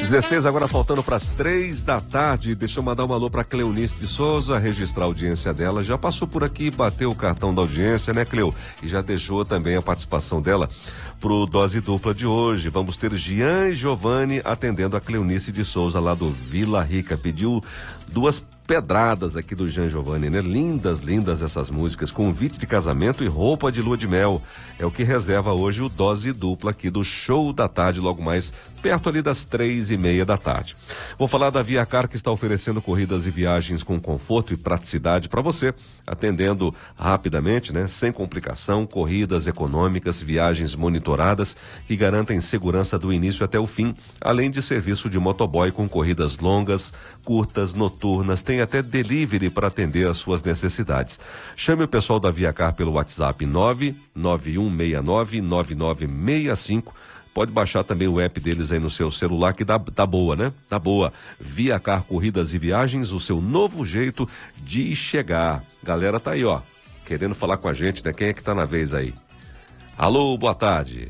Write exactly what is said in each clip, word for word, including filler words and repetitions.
dezesseis agora faltando para as três da tarde. Deixa eu mandar um alô para Cleonice de Souza, registrar a audiência dela. Já passou por aqui, bateu o cartão da audiência, né, Cleo? E já deixou também a participação dela pro Dose Dupla de hoje. Vamos ter Gian e Giovanni atendendo a Cleonice de Souza lá do Vila Rica. Pediu duas pedradas aqui do Jean Giovanni, né? Lindas, lindas essas músicas, convite de casamento e roupa de lua de mel. É o que reserva hoje o Dose Dupla aqui do Show da Tarde, logo mais perto ali das três e meia da tarde. Vou falar da Viacar, que está oferecendo corridas e viagens com conforto e praticidade para você, atendendo rapidamente, né? Sem complicação, corridas econômicas, viagens monitoradas que garantem segurança do início até o fim, além de serviço de motoboy com corridas longas, curtas, noturnas, tem até delivery para atender às suas necessidades. Chame o pessoal da Viacar pelo WhatsApp nove nove um seis nove nove nove seis cinco. Pode baixar também o app deles aí no seu celular, que dá, dá boa, né? Tá boa. Viacar Corridas e Viagens, o seu novo jeito de chegar. Galera tá aí, ó, querendo falar com a gente, né? Quem é que tá na vez aí? Alô, boa tarde.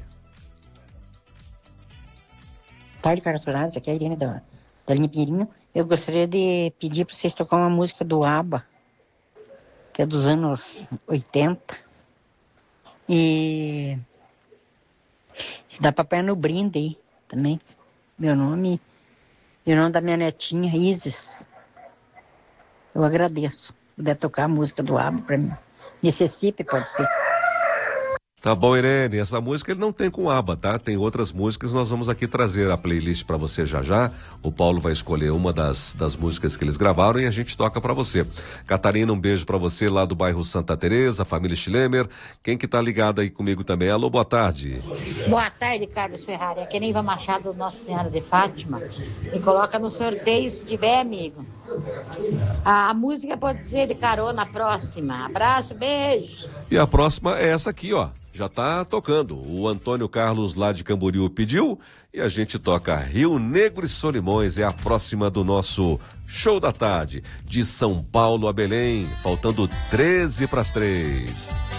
Boa tarde, Carlos Fernandes. Aqui é a Irene da, da linha Pinheirinho. Eu gostaria de pedir para vocês tocar uma música do ABBA, que é dos anos oitenta. E se dá pra pôr no brinde aí também. Meu nome e o nome da minha netinha, Isis. Eu agradeço. Se puder tocar a música do ABBA pra mim. Mississippi, pode ser. Tá bom, Irene, essa música ele não tem com ABBA, tá? Tem outras músicas, nós vamos aqui trazer a playlist para você já já. O Paulo vai escolher uma das, das músicas que eles gravaram e a gente toca para você. Catarina, um beijo para você lá do bairro Santa Teresa, família Schlemmer. Quem que tá ligado aí comigo também? Alô, boa tarde. Boa tarde, Carlos Ferrari. Aqui é Neiva Machado, Nossa Senhora de Fátima. Me coloca no sorteio se tiver, amigo. A, a música pode ser de carona próxima. Abraço, beijo. E a próxima é essa aqui, ó. Já tá tocando. O Antônio Carlos lá de Camboriú pediu e a gente toca Rio Negro e Solimões. É a próxima do nosso Show da Tarde. De São Paulo a Belém, faltando treze para as três.